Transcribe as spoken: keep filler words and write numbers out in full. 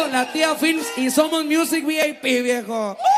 la tía Films y somos Music V I P, viejo.